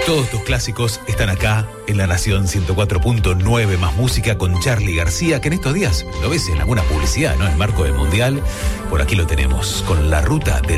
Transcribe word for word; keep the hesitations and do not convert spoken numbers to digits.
Todos tus clásicos están acá en La Nación ciento cuatro punto nueve más música con Charly García, que en estos días lo ves en alguna publicidad, ¿no? En marco del Mundial. Por aquí lo tenemos con La Ruta del